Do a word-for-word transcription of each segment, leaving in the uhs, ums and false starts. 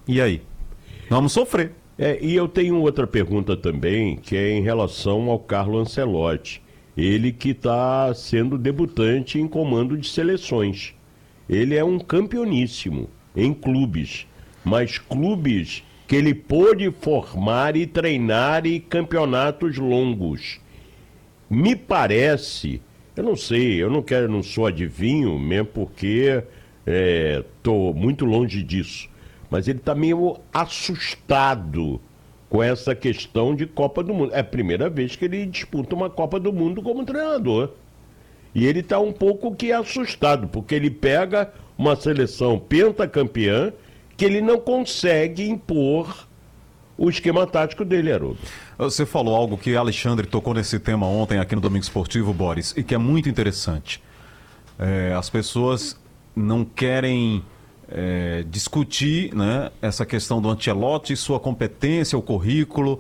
E aí? Vamos sofrer. É, e eu tenho outra pergunta também, que é em relação ao Carlo Ancelotti. Ele que está sendo debutante em comando de seleções. Ele é um campeoníssimo em clubes, mas clubes que ele pôde formar e treinar e campeonatos longos. Me parece, eu não sei, eu não quero, não sou adivinho, mesmo porque estou é, muito longe disso, mas ele está meio assustado com essa questão de Copa do Mundo. É a primeira vez que ele disputa uma Copa do Mundo como treinador. E ele está um pouco que assustado, porque ele pega uma seleção pentacampeã que ele não consegue impor o esquema tático dele, Haroldo. Você falou algo que Alexandre tocou nesse tema ontem aqui no Domingo Esportivo, Boris, e que é muito interessante. É, as pessoas não querem é, discutir, né, essa questão do Ancelotti, sua competência, o currículo.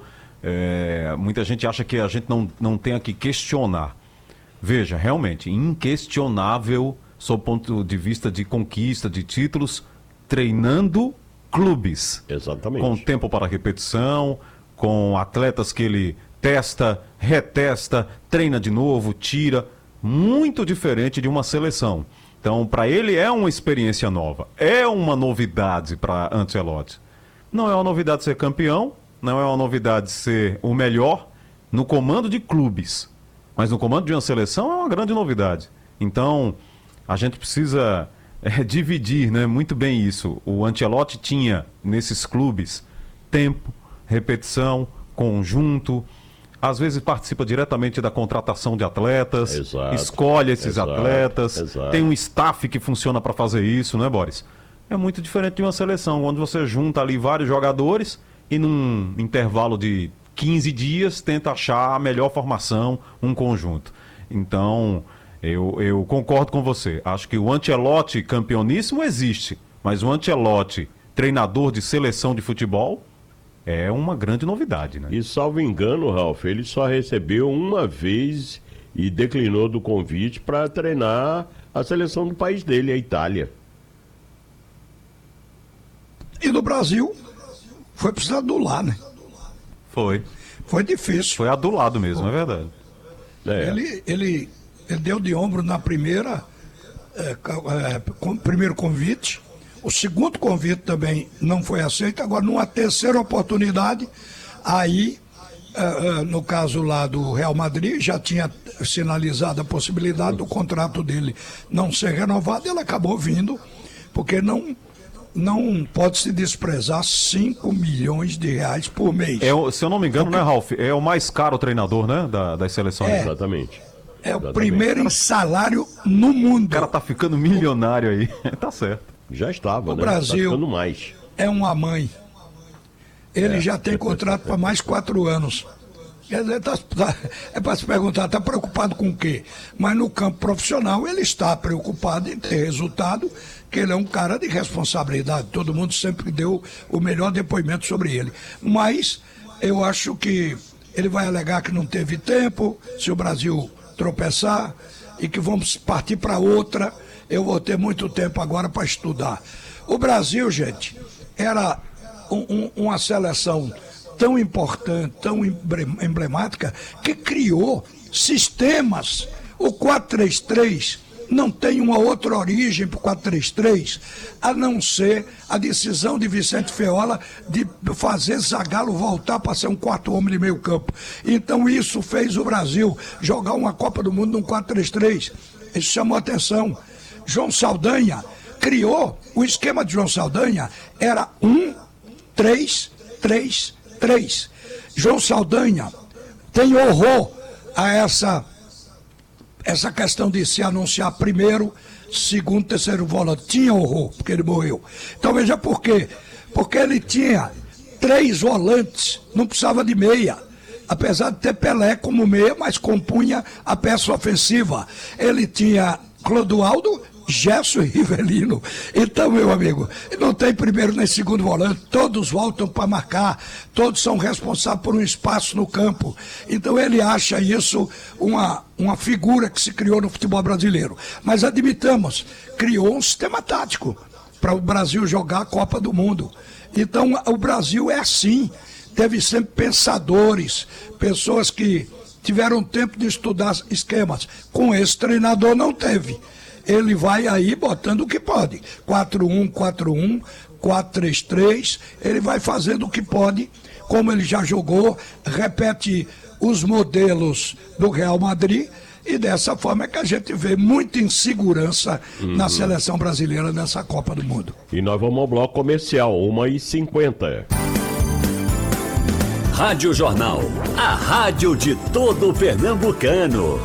É, muita gente acha que a gente não, não tem que questionar. Veja, realmente, inquestionável, sob o ponto de vista de conquista de títulos, treinando clubes. Exatamente. Com tempo para repetição, com atletas que ele testa, retesta, treina de novo, tira. Muito diferente de uma seleção. Então, para ele é uma experiência nova. É uma novidade para Ancelotti. Não é uma novidade ser campeão, não é uma novidade ser o melhor no comando de clubes. Mas no comando de uma seleção é uma grande novidade. Então, a gente precisa é, dividir, né, muito bem isso. O Ancelotti tinha, nesses clubes, tempo, repetição, conjunto. Às vezes participa diretamente da contratação de atletas, exato, escolhe esses exato, atletas, exato. Tem um staff que funciona para fazer isso, né, Boris? É muito diferente de uma seleção, onde você junta ali vários jogadores e num intervalo de quinze dias tenta achar a melhor formação, um conjunto. Então, eu, eu concordo com você. Acho que o Ancelotti campeoníssimo existe, mas o Ancelotti treinador de seleção de futebol é uma grande novidade, né? E salvo engano, Ralf, ele só recebeu uma vez e declinou do convite para treinar a seleção do país dele, a Itália. E no Brasil, foi precisar adular, né? Foi. Foi difícil. Foi adulado mesmo, é verdade. É. Ele, ele, ele deu de ombro na primeira, é, é, com, primeiro convite. O segundo convite também não foi aceito. Agora, numa terceira oportunidade, aí, é, é, no caso lá do Real Madrid, já tinha sinalizado a possibilidade do contrato dele não ser renovado. Ele acabou vindo, porque não... Não pode se desprezar cinco milhões de reais por mês. É, se eu não me engano, é o que... né, Ralf? É o mais caro treinador, né, da, das seleções. É, exatamente. É o exatamente. primeiro em salário no mundo. O cara tá ficando milionário aí. Tá certo. Já estava, o né? Brasil tá ficando mais. É uma mãe. Ele é. já tem contrato para mais quatro anos. Quer dizer, tá, tá, é para se perguntar, está preocupado com o quê? Mas no campo profissional ele está preocupado em ter resultado, que ele é um cara de responsabilidade. Todo mundo sempre deu o melhor depoimento sobre ele. Mas eu acho que ele vai alegar que não teve tempo, se o Brasil tropeçar, e que vamos partir para outra. Eu vou ter muito tempo agora para estudar. O Brasil, gente, era um, um, uma seleção tão importante, tão emblemática, que criou sistemas. O quatro três três não tem uma outra origem para o quatro três três, a não ser a decisão de Vicente Feola de fazer Zagallo voltar para ser um quarto homem de meio campo. Então isso fez o Brasil jogar uma Copa do Mundo num quatro três três. Isso chamou atenção. João Saldanha criou, o esquema de João Saldanha era um três três três. João Saldanha tem horror a essa essa questão de se anunciar primeiro, segundo, terceiro volante. Tinha horror, porque ele morreu. Então veja por quê. Porque ele tinha três volantes, não precisava de meia. Apesar de ter Pelé como meia, mas compunha a peça ofensiva. Ele tinha Clodoaldo, Gerson e Rivelino. Então, meu amigo, não tem primeiro nem segundo volante, todos voltam para marcar, todos são responsáveis por um espaço no campo. Então ele acha isso uma, uma figura que se criou no futebol brasileiro. Mas admitamos, criou um sistema tático para o Brasil jogar a Copa do Mundo. Então, o Brasil é assim. Teve sempre pensadores, pessoas que tiveram tempo de estudar esquemas. Com esse treinador não teve. Ele vai aí botando o que pode. quatro um quatro um, quatro três três, ele vai fazendo o que pode, como ele já jogou, repete os modelos do Real Madrid, e dessa forma é que a gente vê muita insegurança uhum. na seleção brasileira nessa Copa do Mundo. E nós vamos ao bloco comercial, uma e cinquenta. Rádio Jornal, a rádio de todo pernambucano.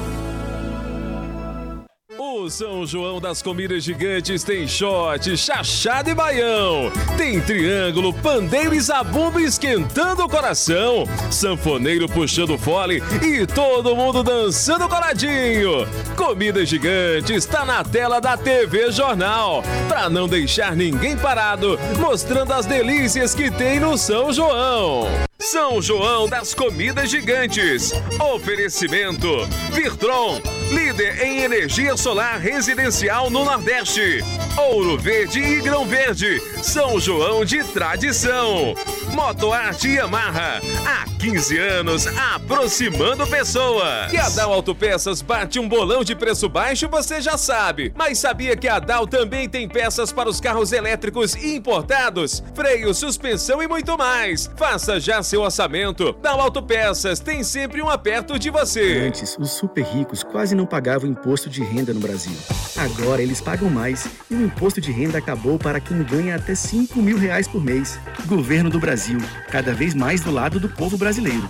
O São João das Comidas Gigantes tem shot, chachado e baião. Tem triângulo, pandeiro e zabumba esquentando o coração. Sanfoneiro puxando fole e todo mundo dançando coladinho. Comidas Gigantes está na tela da T V Jornal. Pra não deixar ninguém parado, mostrando as delícias que tem no São João. São João das Comidas Gigantes. Oferecimento Virtron, líder em energia solar residencial no Nordeste. Ouro Verde e Grão Verde, São João de tradição. Motoarte Yamaha, há quinze anos aproximando pessoas. Que a Dal Autopeças bate um bolão de preço baixo, você já sabe. Mas sabia que a Dal também tem peças para os carros elétricos importados, freio, suspensão e muito mais. Faça já seu orçamento. Dal Autopeças tem sempre um perto de você. Antes, os super ricos quase não pagavam imposto de renda no Brasil. Agora eles pagam mais e o imposto de renda acabou para quem ganha até cinco mil reais por mês. Governo do Brasil, cada vez mais do lado do povo brasileiro.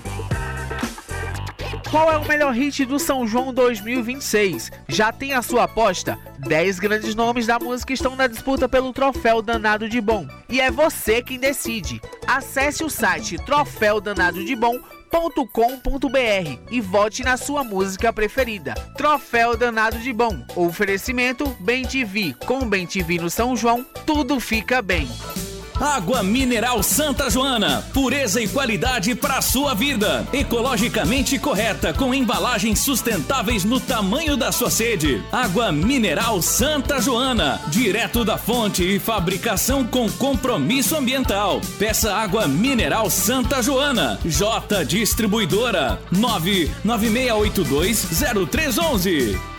Qual é o melhor hit do São João dois mil e vinte e seis? Já tem a sua aposta? dez grandes nomes da música estão na disputa pelo Troféu Danado de Bom. E é você quem decide. Acesse o site troféu danado de bom ponto com ponto b r e vote na sua música preferida. Troféu Danado de Bom. Oferecimento Bem T V. Com Bem T V no São João, tudo fica bem. Água Mineral Santa Joana, pureza e qualidade para a sua vida. Ecologicamente correta, com embalagens sustentáveis no tamanho da sua sede. Água Mineral Santa Joana, direto da fonte e fabricação com compromisso ambiental. Peça Água Mineral Santa Joana. J Distribuidora, nove nove seis oito dois zero três um um.